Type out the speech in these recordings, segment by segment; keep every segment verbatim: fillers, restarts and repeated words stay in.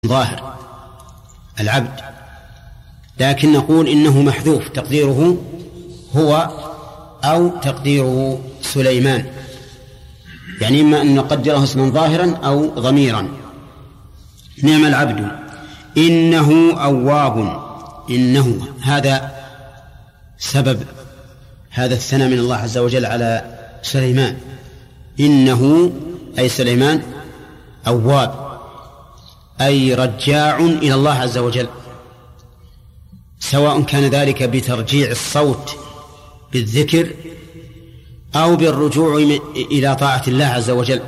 ظاهر العبد، لكن نقول إنه محذوف تقديره هو أو تقديره سليمان، يعني إما أن نقدره اسما ظاهرا أو ضميرا. نعم العبد إنه أواب. إنه هذا سبب هذا الثناء من الله عز وجل على سليمان. إنه أي سليمان أواب، أي رجاع إلى الله عز وجل، سواء كان ذلك بترجيع الصوت بالذكر أو بالرجوع إلى طاعة الله عز وجل.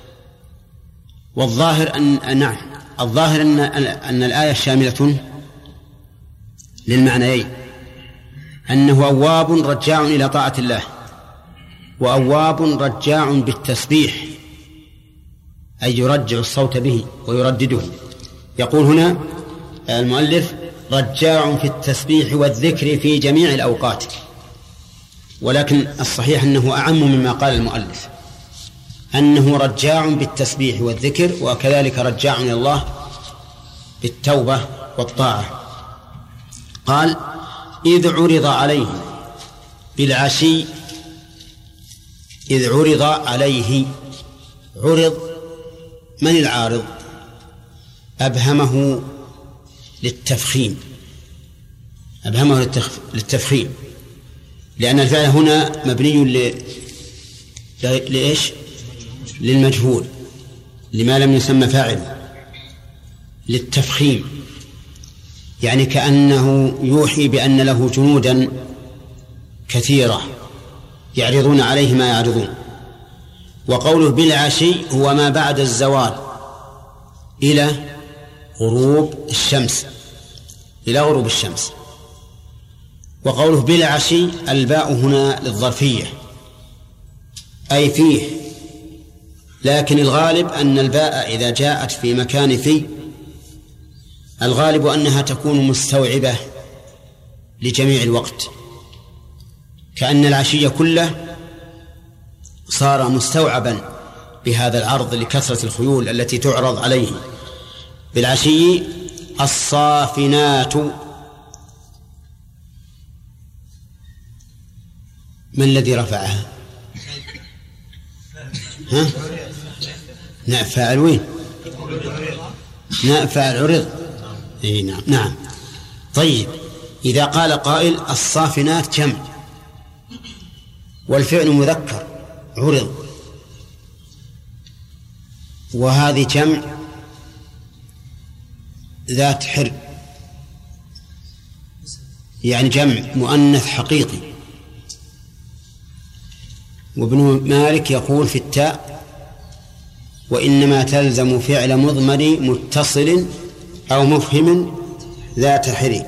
والظاهر أن نعم الظاهر أن أن الآية شاملة للمعنيين، أنه أواب رجاع إلى طاعة الله، وأواب رجاع بالتسبيح، أي يرجع الصوت به ويردده. يقول هنا المؤلف رجاع في التسبيح والذكر في جميع الأوقات، ولكن الصحيح أنه أعم مما قال المؤلف، أنه رجاع بالتسبيح والذكر، وكذلك رجاع إلى الله بالتوبة والطاعة. قال إذ عرض عليه بالعشي، إذ عرض عليه. عرض من العارض؟ أبهمه للتفخيم، أبهمه للتفخيم، لأن الفعل هنا مبني ل... لإيش؟ للمجهول، لما لم يسمى فاعل، للتفخيم، يعني كأنه يوحي بأن له جنودا كثيرة يعرضون عليه ما يعرضون. وقوله بالعشي هو ما بعد الزوال إلى غروب الشمس، إلى غروب الشمس. وقوله بالعشي الباء هنا للظرفية، أي فيه، لكن الغالب أن الباء إذا جاءت في مكان في، الغالب أنها تكون مستوعبة لجميع الوقت، كأن العشي كله صار مستوعبا بهذا العرض لكثرة الخيول التي تعرض عليه. بالعشي الصافنات، من الذي رفعها؟ ها؟ نعم فاعل وين؟ نعم فاعل عرض. إيه نعم نعم. طيب إذا قال قائل الصافنات جمع والفعل مذكر عرض، وهذه جمع ذات حر، يعني جمع مؤنث حقيقي. وابن مالك يقول في التاء وإنما تلزم فعل مضمر متصل أو مفهم ذات حر.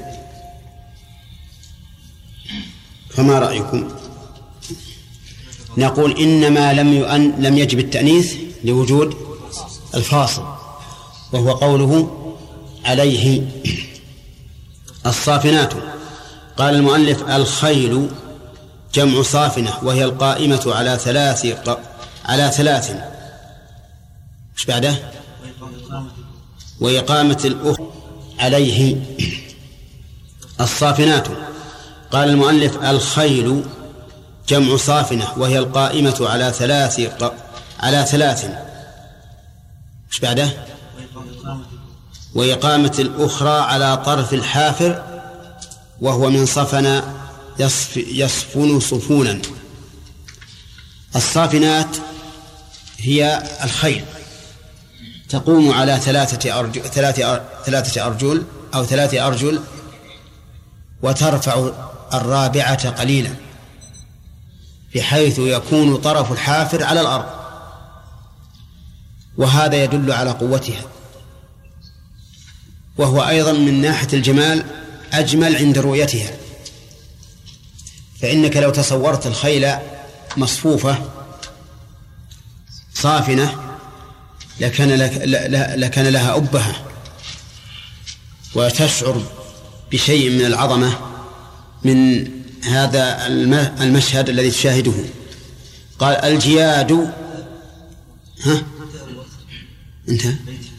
فما رأيكم؟ نقول إنما لم يؤن لم يجب التأنيث لوجود الفاصل، وهو قوله عليه. الصافنات قال المؤلف الخيل جمع صافنة، وهي القائمة على ثلاث على ثلاث ايش بعده؟ وإقامة الأخرى عليه. الصافنات قال المؤلف الخيل جمع صافنة، وهي القائمة على ثلاث على ثلاث ايش بعده؟ وإقامة الأخرى على طرف الحافر، وهو من صفن يصف يصفن صفونا. الصافنات هي الخيل، تقوم على ثلاثة أرجل ثلاثة ثلاثة أرجل أو ثلاثة أرجل، وترفع الرابعة قليلا، بحيث يكون طرف الحافر على الأرض، وهذا يدل على قوتها، وهو أيضا من ناحية الجمال أجمل عند رؤيتها. فإنك لو تصورت الخيل مصفوفة صافنة لكان, لكان لها أبهة، وتشعر بشيء من العظمة من هذا المشهد الذي تشاهده. قال الجياد ها انت